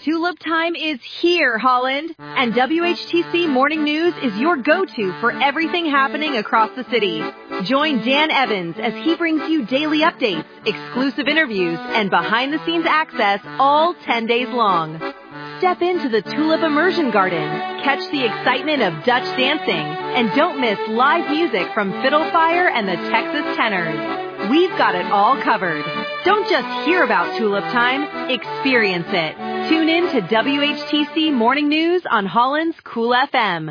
Tulip time is here, Holland, and WHTC Morning News is your go-to for everything happening across the city. Join Dan Evans as he brings you daily updates, exclusive interviews, and behind-the-scenes access all 10 days long. Step into the Tulip Immersion Garden, catch the excitement of Dutch dancing, and don't miss live music from Fiddlefire and the Texas Tenors. We've got it all covered. Don't just hear about Tulip Time, experience it. Tune in to WHTC Morning News on Holland's Cool FM.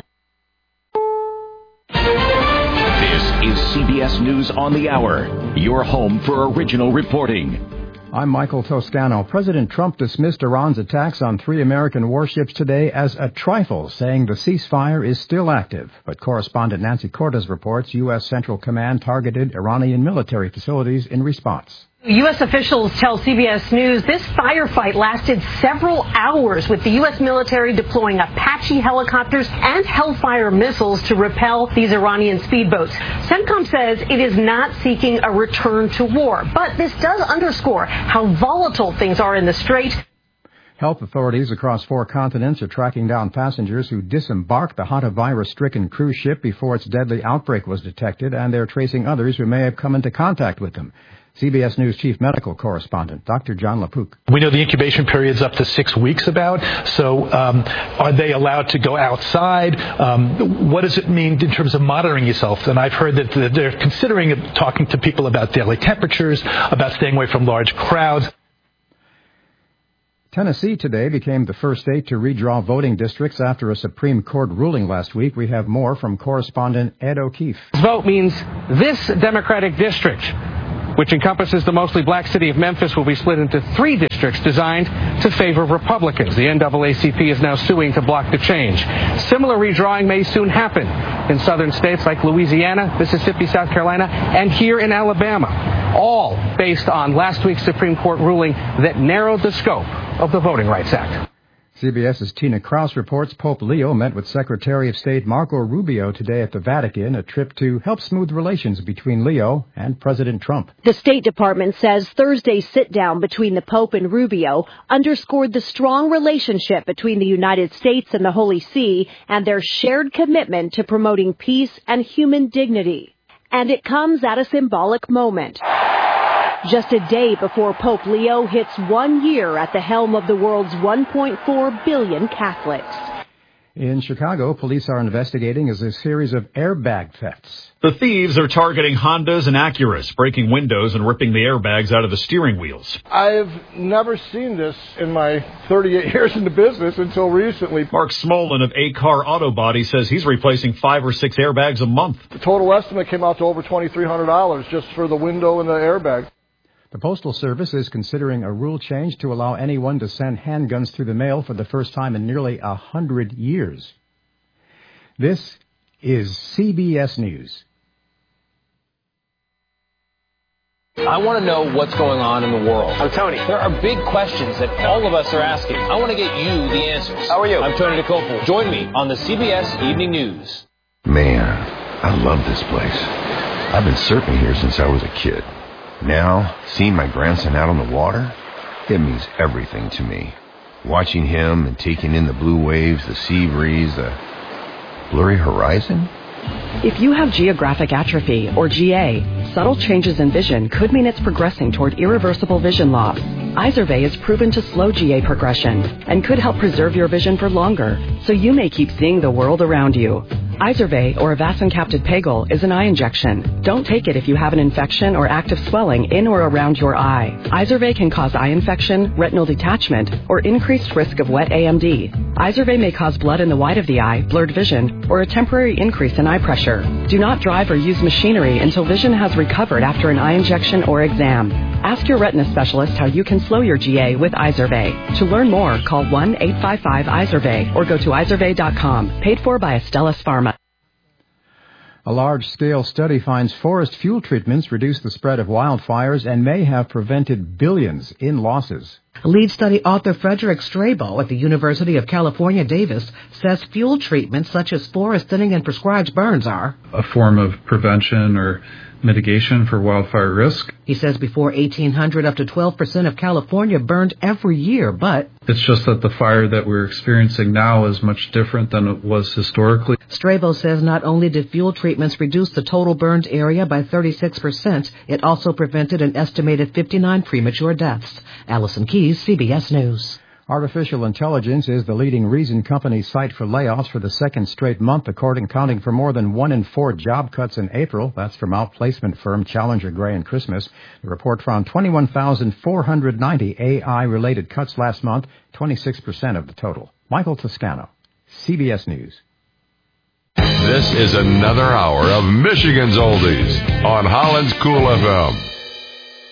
This is CBS News on the Hour, your home for original reporting. I'm Michael Toscano. President Trump dismissed Iran's attacks on 3 American warships today as a trifle, saying the ceasefire is still active. But correspondent Nancy Cordes reports U.S. Central Command targeted Iranian military facilities in response. U.S. officials tell CBS News this firefight lasted several hours, with the U.S. military deploying Apache helicopters and Hellfire missiles to repel these Iranian speedboats. CENTCOM says it is not seeking a return to war, but this does underscore how volatile things are in the Strait. Health authorities across 4 continents are tracking down passengers who disembarked the hantavirus-stricken cruise ship before its deadly outbreak was detected, and they're tracing others who may have come into contact with them. CBS News Chief Medical Correspondent Dr. John LaPook. We know the incubation period's up to 6 weeks so are they allowed to go outside? What does it mean in terms of monitoring yourself? And I've heard that they're considering talking to people about daily temperatures, about staying away from large crowds. Tennessee today became the first state to redraw voting districts after a Supreme Court ruling last week. We have more from correspondent Ed O'Keefe. This vote means this Democratic district, which encompasses the mostly black city of Memphis, will be split into 3 districts designed to favor Republicans. The NAACP is now suing to block the change. Similar redrawing may soon happen in southern states like Louisiana, Mississippi, South Carolina, and here in Alabama, all based on last week's Supreme Court ruling that narrowed the scope of the Voting Rights Act. CBS's Tina Kraus reports Pope Leo met with Secretary of State Marco Rubio today at the Vatican, a trip to help smooth relations between Leo and President Trump. The State Department says Thursday's sit-down between the Pope and Rubio underscored the strong relationship between the United States and the Holy See and their shared commitment to promoting peace and human dignity. And it comes at a symbolic moment. Just a day before Pope Leo hits 1 year at the helm of the world's 1.4 billion Catholics. In Chicago, police are investigating a series of airbag thefts. The thieves are targeting Hondas and Acuras, breaking windows and ripping the airbags out of the steering wheels. I've never seen this in my 38 years in the business until recently. Mark Smolin of A-Car Auto Body says he's replacing 5 or 6 airbags a month. The total estimate came out to over $2,300 just for the window and the airbag. The Postal Service is considering a rule change to allow anyone to send handguns through the mail for the first time in nearly 100 years. This is CBS News. I want to know what's going on in the world. I'm Tony. There are big questions that all of us are asking. I want to get you the answers. How are you? I'm Tony DeCopel. Join me on the CBS Evening News. Man, I love this place. I've been surfing here since I was a kid. Now, seeing my grandson out on the water, it means everything to me. Watching him and taking in the blue waves, the sea breeze, the blurry horizon. If you have geographic atrophy, or GA, subtle changes in vision could mean it's progressing toward irreversible vision loss. Izervay is proven to slow GA progression and could help preserve your vision for longer, so you may keep seeing the world around you. Izervay, or avacincaptad pegol, is an eye injection. Don't take it if you have an infection or active swelling in or around your eye. Izervay can cause eye infection, retinal detachment, or increased risk of wet AMD. Izervay may cause blood in the white of the eye, blurred vision, or a temporary increase in eye pressure. Do not drive or use machinery until vision has recovered after an eye injection or exam. Ask your retina specialist how you can slow your GA with Izervay. To learn more, call 1-855-IZERVAY or go to izervay.com. Paid for by Astellas Pharma. A large-scale study finds forest fuel treatments reduce the spread of wildfires and may have prevented billions in losses. Lead study author Frederick Strabo at the University of California, Davis, says fuel treatments such as forest thinning and prescribed burns are a form of prevention or mitigation for wildfire risk. He says before 1800, up to 12% of California burned every year, but it's just that the fire that we're experiencing now is much different than it was historically. Strabo says not only did fuel treatments reduce the total burned area by 36%, it also prevented an estimated 59 premature deaths. Allison Keyes, CBS News. Artificial intelligence is the leading reason companies cite for layoffs for the second straight month, accounting for more than 1 in 4 job cuts in April. That's from outplacement firm Challenger Gray & Christmas. The report found 21,490 AI-related cuts last month, 26% of the total. Michael Toscano, CBS News. This is another hour of Michigan's Oldies on Holland's Cool FM.